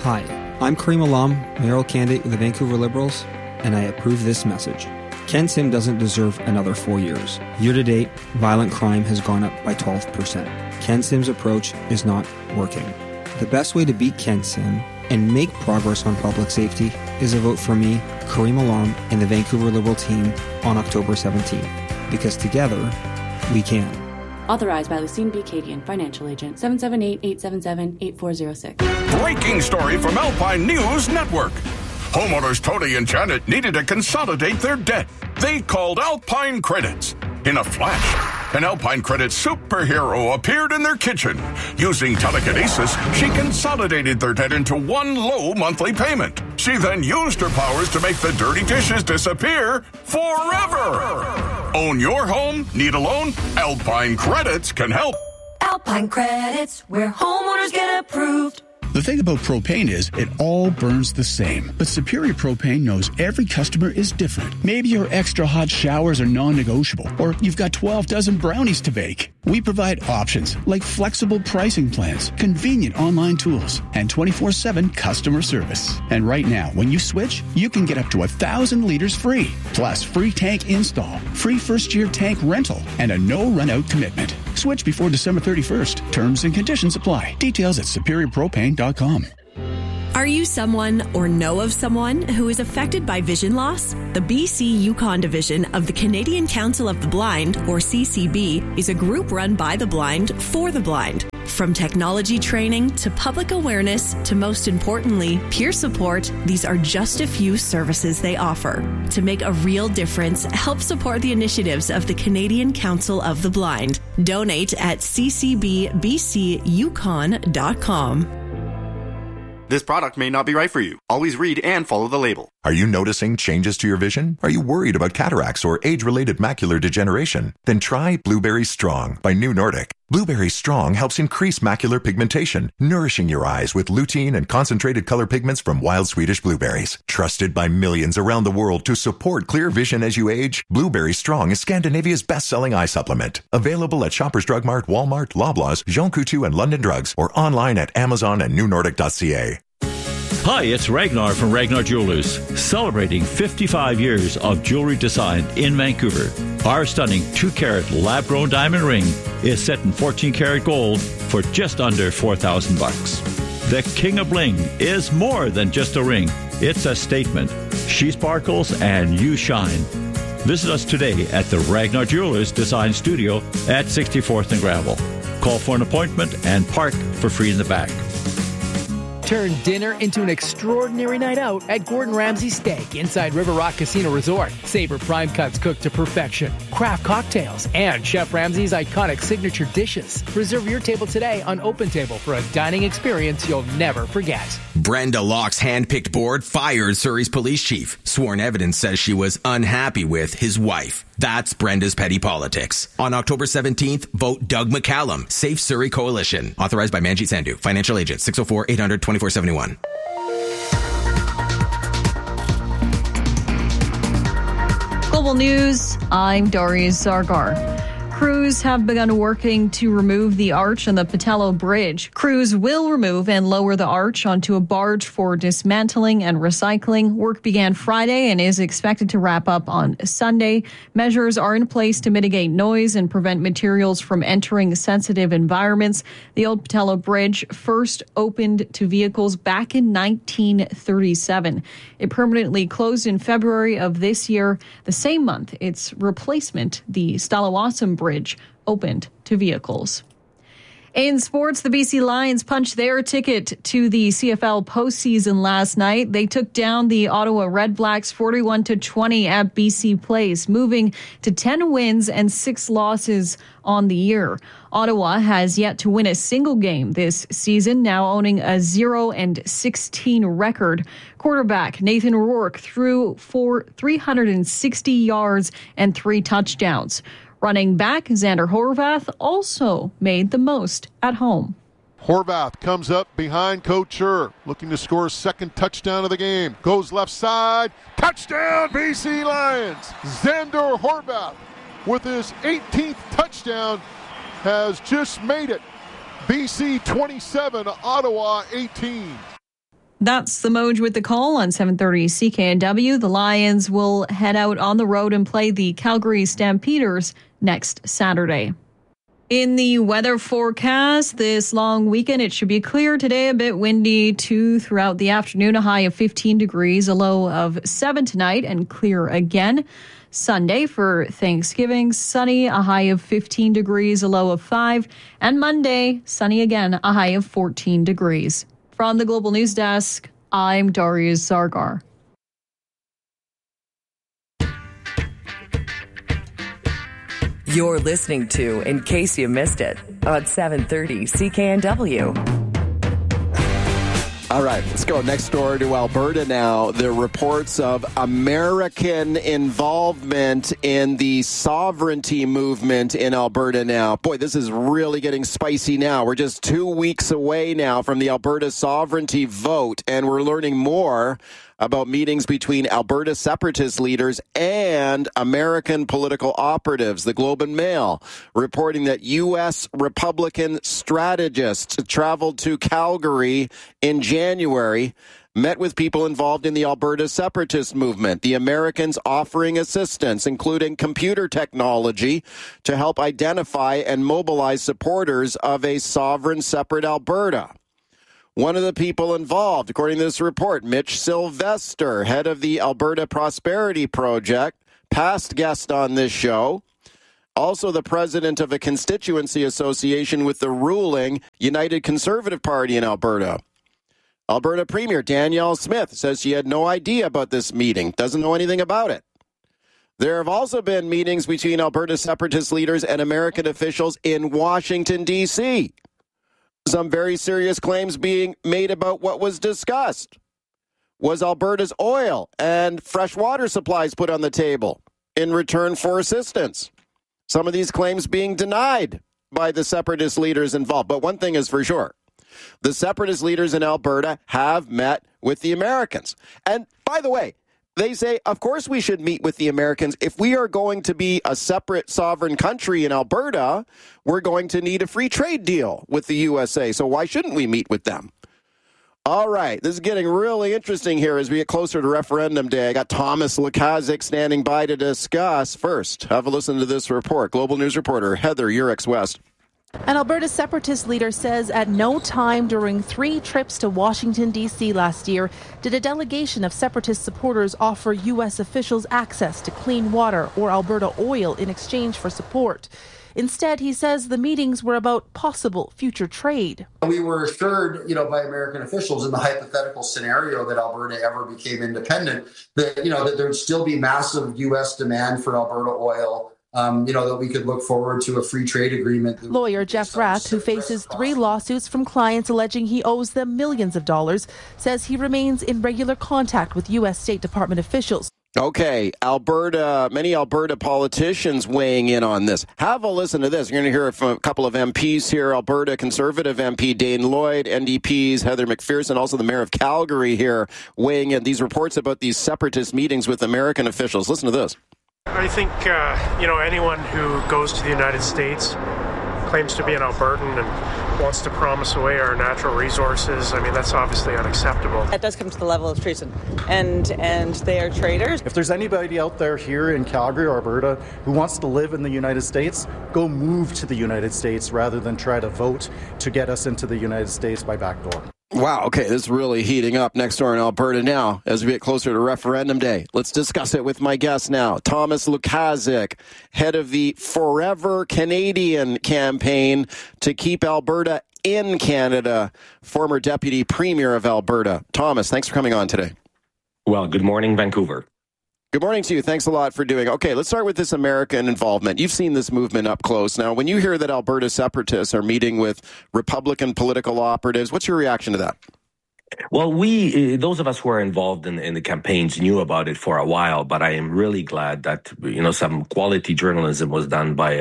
Hi, I'm Kareem Alam, mayoral candidate with the Vancouver Liberals, and I approve this message. Ken Sim doesn't deserve another 4 years. Year to date, violent crime has gone up by 12%. Ken Sim's approach is not working. The best way to beat Ken Sim and make progress on public safety is a vote for me, Kareem Alam, and the Vancouver Liberal team on October 17th. Because together, we can. Authorized by Lucine B. Cadian, Financial Agent, 778-877-8406. Breaking story from Alpine News Network. Homeowners Tony and Janet needed to consolidate their debt. They called Alpine Credits. In a flash, an Alpine Credits superhero appeared in their kitchen. Using telekinesis, she consolidated their debt into one low monthly payment. She then used her powers to make the dirty dishes disappear forever. Own your home? Need a loan? Alpine Credits can help. Alpine Credits, where homeowners get approved. The thing about propane is it all burns the same. But Superior Propane knows every customer is different. Maybe your extra hot showers are non-negotiable, or you've got 12 dozen brownies to bake. We provide options like flexible pricing plans, convenient online tools, and 24/7 customer service. And right now, when you switch, you can get up to 1,000 liters free, plus free tank install, free first-year tank rental, and a no-run-out commitment. Switch before December 31st. Terms and conditions apply. Details at superiorpropane.com. Are you someone or know of someone who is affected by vision loss? The BC Yukon Division of the Canadian Council of the Blind, or CCB, is a group run by the blind for the blind. From technology training to public awareness to, most importantly, peer support, these are just a few services they offer. To make a real difference, help support the initiatives of the Canadian Council of the Blind. Donate at ccbbcyukon.com. This product may not be right for you. Always read and follow the label. Are you noticing changes to your vision? Are you worried about cataracts or age-related macular degeneration? Then try Blueberry Strong by New Nordic. Blueberry Strong helps increase macular pigmentation, nourishing your eyes with lutein and concentrated color pigments from wild Swedish blueberries. Trusted by millions around the world to support clear vision as you age, Blueberry Strong is Scandinavia's best-selling eye supplement. Available at Shoppers Drug Mart, Walmart, Loblaws, Jean Coutu, and London Drugs, or online at Amazon and newnordic.ca. Hi, it's Ragnar from Ragnar Jewelers, celebrating 55 years of jewelry design in Vancouver. Our stunning 2-carat lab-grown diamond ring is set in 14-karat gold for just under $4,000. The King of Bling is more than just a ring. It's a statement. She sparkles and you shine. Visit us today at the Ragnar Jewelers Design Studio at 64th and Gravel. Call for an appointment and park for free in the back. Turn dinner into an extraordinary night out at Gordon Ramsay Steak inside River Rock Casino Resort. Savor prime cuts cooked to perfection, craft cocktails, and Chef Ramsay's iconic signature dishes. Reserve your table today on OpenTable for a dining experience you'll never forget. Brenda Locke's hand-picked board fired Surrey's police chief. Sworn evidence says she was unhappy with his wife. That's Brenda's petty politics. On October 17th, vote Doug McCallum, Safe Surrey Coalition. Authorized by Manjit Sandhu, Financial Agent, 604-800-2471. Global News, I'm Darius Zargar. Crews have begun working to remove the arch on the Patello Bridge. Crews will remove and lower the arch onto a barge for dismantling and recycling. Work began Friday and is expected to wrap up on Sunday. Measures are in place to mitigate noise and prevent materials from entering sensitive environments. The old Patello Bridge first opened to vehicles back in 1937. It permanently closed in February of this year. The same month, its replacement, the Stalawassam Bridge, opened to vehicles. In sports, the BC Lions punched their ticket to the CFL postseason last night. They took down the Ottawa Redblacks 41-20 at BC Place, moving to 10 wins and 6 losses on the year. Ottawa has yet to win a single game this season, now owning a 0-16 record. Quarterback Nathan Rourke threw for 360 yards and 3 touchdowns. Running back Xander Horvath also made the most at home. Horvath comes up behind Couture, looking to score a second touchdown of the game. Goes left side, touchdown BC Lions! Xander Horvath, with his 18th touchdown, has just made it. BC 27, Ottawa 18. That's the Moj with the call on 730 CKNW. The Lions will head out on the road and play the Calgary Stampeders next Saturday. In the weather forecast this long weekend, it should be clear today, a bit windy too throughout the afternoon, a high of 15 degrees, a low of 7 tonight, and clear again. Sunday for Thanksgiving, sunny, a high of 15 degrees, a low of 5. And Monday, sunny again, a high of 14 degrees. From the Global News Desk, I'm Darius Zargar. You're listening to In Case You Missed It on 730 CKNW. All right, let's go next door to Alberta now. The reports of American involvement in the sovereignty movement in Alberta now. Boy, this is really getting spicy now. We're just 2 weeks away now from the Alberta sovereignty vote, and we're learning more about meetings between Alberta separatist leaders and American political operatives. The Globe and Mail reporting that U.S. Republican strategists traveled to Calgary in January, met with people involved in the Alberta separatist movement, the Americans offering assistance, including computer technology, to help identify and mobilize supporters of a sovereign separate Alberta. One of the people involved, according to this report, Mitch Sylvester, head of the Alberta Prosperity Project, past guest on this show, also the president of a constituency association with the ruling United Conservative Party in Alberta. Alberta Premier Danielle Smith says she had no idea about this meeting, doesn't know anything about it. There have also been meetings between Alberta separatist leaders and American officials in Washington, D.C., some very serious claims being made about what was discussed. Was Alberta's oil and fresh water supplies put on the table in return for assistance? Some of these claims being denied by the separatist leaders involved. But one thing is for sure. The separatist leaders in Alberta have met with the Americans. And by the way, they say, of course we should meet with the Americans. If we are going to be a separate sovereign country in Alberta, we're going to need a free trade deal with the USA. So why shouldn't we meet with them? All right, this is getting really interesting here as we get closer to referendum day. I got Thomas Lukaszuk standing by to discuss. First, have a listen to this report. Global News reporter Heather Yurex-West. An Alberta separatist leader says at no time during 3 trips to Washington, D.C. last year did a delegation of separatist supporters offer U.S. officials access to clean water or Alberta oil in exchange for support. Instead, he says the meetings were about possible future trade. We were assured, by American officials in the hypothetical scenario that Alberta ever became independent, that, that there'd still be massive U.S. demand for Alberta oil. That we could look forward to a free trade agreement. Lawyer Jeff Rath, who faces 3 lawsuits from clients alleging he owes them millions of dollars, says he remains in regular contact with U.S. State Department officials. Okay, Alberta, many Alberta politicians weighing in on this. Have a listen to this. You're going to hear from a couple of MPs here. Alberta Conservative MP Dane Lloyd, NDP's Heather McPherson, also the mayor of Calgary here weighing in these reports about these separatist meetings with American officials. Listen to this. I think, anyone who goes to the United States, claims to be an Albertan and wants to promise away our natural resources, that's obviously unacceptable. That does come to the level of treason, and they are traitors. If there's anybody out there here in Calgary or Alberta who wants to live in the United States, go move to the United States rather than try to vote to get us into the United States by backdoor. Wow, okay, this is really heating up next door in Alberta now as we get closer to referendum day. Let's discuss it with my guest now. Thomas Lukaszuk, head of the Forever Canadian campaign to keep Alberta in Canada, former Deputy Premier of Alberta. Thomas, thanks for coming on today. Well, good morning, Vancouver. Good morning to you. Thanks a lot for doing. Okay, let's start with this American involvement. You've seen this movement up close. Now, when you hear that Alberta separatists are meeting with Republican political operatives, what's your reaction to that? Well, those of us who are involved in the campaigns knew about it for a while, but I am really glad that, some quality journalism was done by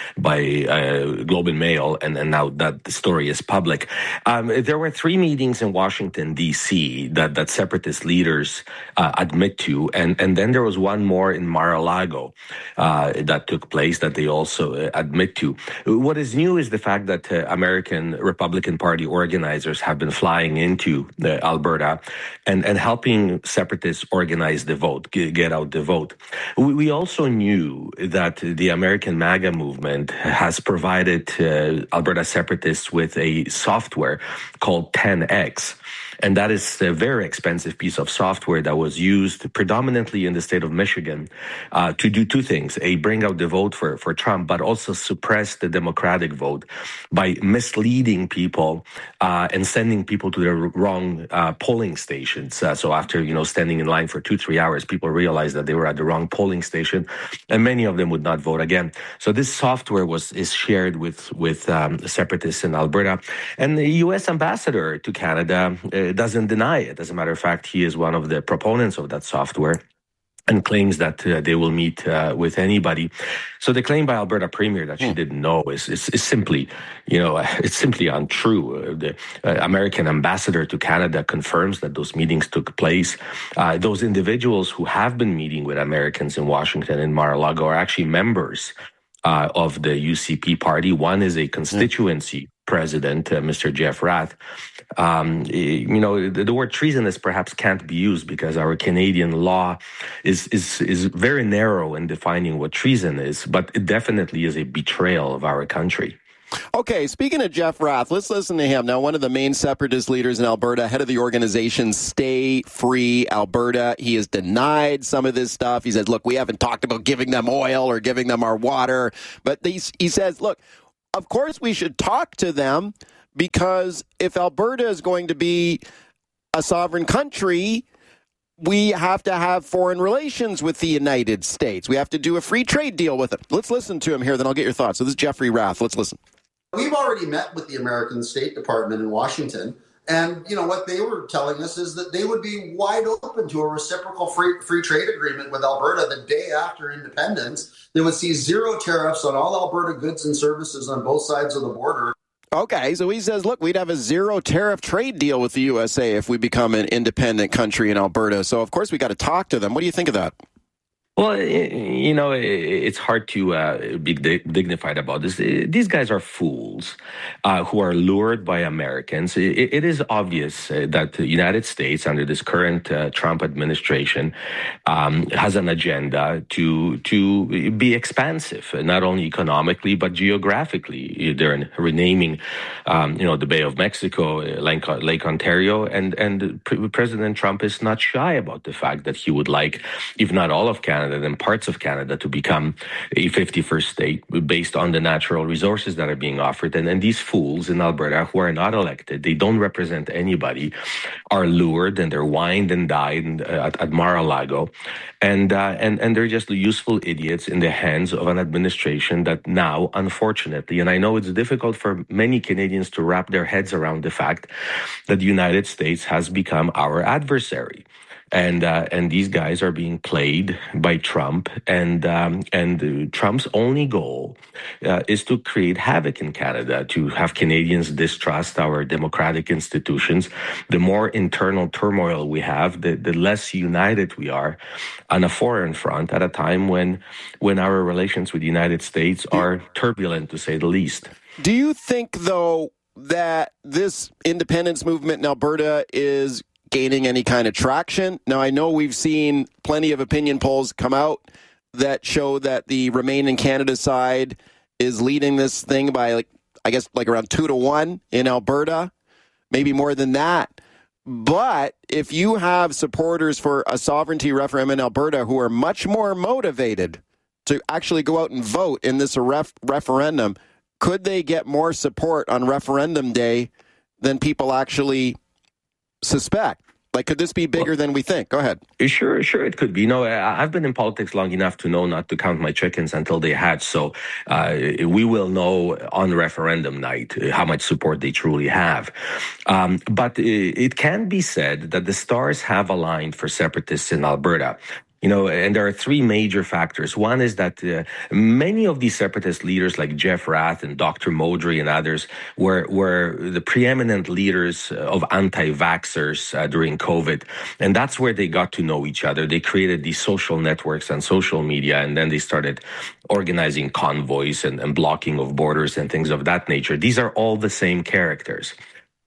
Globe and Mail, and now that the story is public. There were 3 meetings in Washington, D.C. that separatist leaders admit to, and then there was one more in Mar-a-Lago that took place that they also admit to. What is new is the fact that American Republican Party organizers have been flying into Alberta, and helping separatists organize the vote, get out the vote. We also knew that the American MAGA movement has provided Alberta separatists with a software called 10X. And that is a very expensive piece of software that was used predominantly in the state of Michigan to do two things: bring out the vote for Trump, but also suppress the Democratic vote by misleading people and sending people to the wrong polling stations. So after, standing in line for 2-3 hours, people realized that they were at the wrong polling station, and many of them would not vote again. So this software is shared with separatists in Alberta, and the U.S. ambassador to Canada doesn't deny it. As a matter of fact, he is one of the proponents of that software and claims that they will meet with anybody. So the claim by Alberta Premier that she didn't know is simply, it's simply untrue. The American ambassador to Canada confirms that those meetings took place. Those individuals who have been meeting with Americans in Washington and Mar-a-Lago are actually members of the UCP party. One is a constituency president, Mr. Jeff Rath. The word treasonous perhaps can't be used because our Canadian law is very narrow in defining what treason is, but it definitely is a betrayal of our country. Okay, speaking of Jeff Rath, let's listen to him. Now, one of the main separatist leaders in Alberta, head of the organization Stay Free Alberta, he has denied some of this stuff. He says, look, we haven't talked about giving them oil or giving them our water. But he says, look, of course we should talk to them, because if Alberta is going to be a sovereign country, we have to have foreign relations with the United States. We have to do a free trade deal with it. Let's listen to him here, then I'll get your thoughts. So this is Jeffrey Rath. Let's listen. We've already met with the American State Department in Washington, and what they were telling us is that they would be wide open to a reciprocal free trade agreement with Alberta the day after independence. They would see zero tariffs on all Alberta goods and services on both sides of the border. Okay, so he says, look, we'd have a zero tariff trade deal with the USA if we become an independent country in Alberta. So, of course, we got to talk to them. What do you think of that? Well, it's hard to be dignified about this. These guys are fools who are lured by Americans. It is obvious that the United States, under this current Trump administration, has an agenda to be expansive, not only economically but geographically. They're renaming, the Bay of Mexico, Lake Ontario, and President Trump is not shy about the fact that he would like, if not all of Canada, than parts of Canada, to become a 51st state based on the natural resources that are being offered. And these fools in Alberta who are not elected, they don't represent anybody, are lured and they're wined and dined at Mar-a-Lago. And they're just useful idiots in the hands of an administration that now, unfortunately, and I know it's difficult for many Canadians to wrap their heads around the fact that the United States has become our adversary. And these guys are being played by Trump, and Trump's only goal is to create havoc in Canada, to have Canadians distrust our democratic institutions. The more internal turmoil we have, the less united we are on a foreign front at a time when our relations with the United States are turbulent, to say the least. Do you think, though, that this independence movement in Alberta is gaining any kind of traction? Now, I know we've seen plenty of opinion polls come out that show that the Remain in Canada side is leading this thing by, around 2-1 in Alberta, maybe more than that. But if you have supporters for a sovereignty referendum in Alberta who are much more motivated to actually go out and vote in this referendum, could they get more support on referendum day than people actually suspect? Could this be bigger than we think? Go ahead. Sure, it could be. I've been in politics long enough to know not to count my chickens until they hatch. So we will know on referendum night how much support they truly have. But it can be said that the stars have aligned for separatists in Alberta. And there are three major factors. One is that many of these separatist leaders like Jeff Rath and Dr. Modry and others were the preeminent leaders of anti-vaxxers during COVID. And that's where they got to know each other. They created these social networks and social media, and then they started organizing convoys and blocking of borders and things of that nature. These are all the same characters.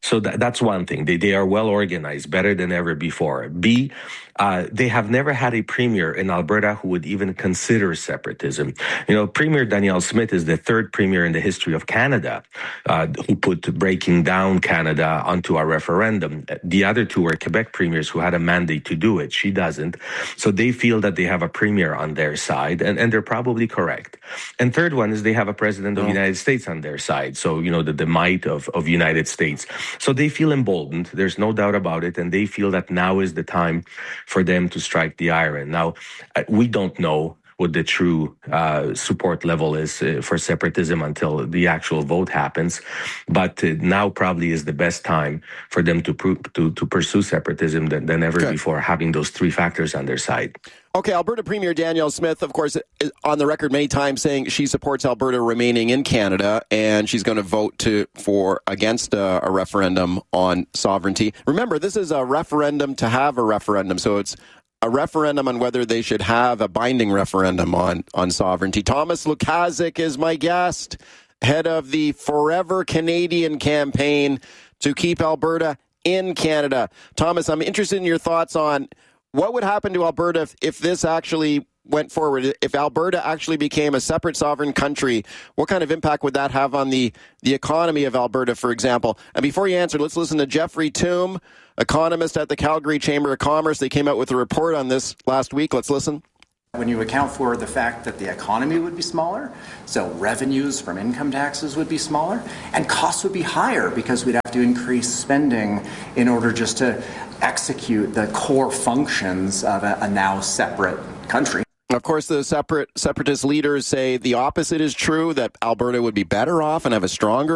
So that's one thing. They are well organized, better than ever before. B, they have never had a premier in Alberta who would even consider separatism. Premier Danielle Smith is the third premier in the history of Canada who put breaking down Canada onto a referendum. The other two were Quebec premiers who had a mandate to do it. She doesn't. So they feel that they have a premier on their side, and they're probably correct. And third one is they have a president of the United States on their side. So, the might of United States. So they feel emboldened. There's no doubt about it. And they feel that now is the time for them to strike the iron. Now, we don't know what the true support level is for separatism until the actual vote happens. But now probably is the best time for them to pursue separatism than ever before, having those three factors on their side. Okay, Alberta Premier Danielle Smith, of course, on the record many times saying she supports Alberta remaining in Canada, and she's going to vote against a referendum on sovereignty. Remember, this is a referendum to have a referendum, so it's a referendum on whether they should have a binding referendum on sovereignty. Thomas Lukaszuk is my guest, head of the Forever Canadian campaign to keep Alberta in Canada. Thomas, I'm interested in your thoughts on what would happen to Alberta if this actually went forward. If Alberta actually became a separate sovereign country, what kind of impact would that have on the economy of Alberta, for example? And before you answer, let's listen to Jeffrey Toom, economist at the Calgary Chamber of Commerce. They came out with a report on this last week. Let's listen. When you account for the fact that the economy would be smaller, so revenues from income taxes would be smaller, and costs would be higher because we'd have to increase spending in order just to execute the core functions of a now separate country. Of course, the separatist leaders say the opposite is true, that Alberta would be better off and have a stronger